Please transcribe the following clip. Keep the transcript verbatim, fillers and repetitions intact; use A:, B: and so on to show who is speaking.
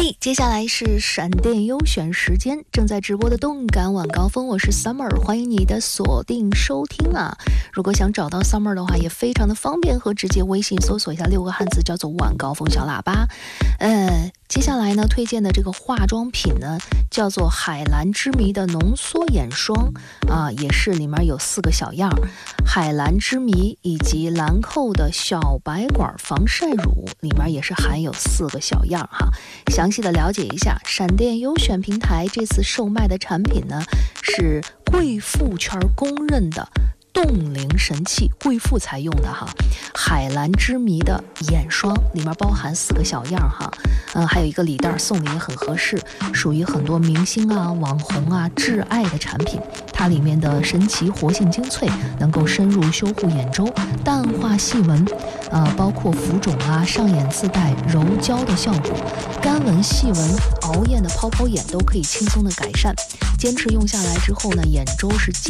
A: 嘿，接下来是闪电优选时间，正在直播的动感晚高峰，我是 Summer， 欢迎你的锁定收听啊！如果想找到 Summer 的话，也非常的方便，和直接微信搜索一下六个汉字，叫做晚高峰小喇叭。呃，接下来呢，推荐的这个化妆品呢，叫做海蓝之谜的浓缩眼霜啊，也是里面有四个小样，海蓝之谜以及兰蔻的小白管防晒乳，里面也是含有四个小样哈。详细的了解一下，闪电优选平台这次售卖的产品呢，是贵妇圈公认的冻龄神器，贵妇才用的哈。海蓝之谜的眼霜里面包含四个小样哈，嗯，还有一个礼袋送礼也很合适，属于很多明星啊、网红啊挚爱的产品。它里面的神奇活性精粹能够深入修护眼周，淡化细纹，呃，包括浮肿啊、上眼自带柔焦的效果，干纹、细纹、熬夜的泡泡眼都可以轻松的改善。坚持用下来之后呢，眼周是紧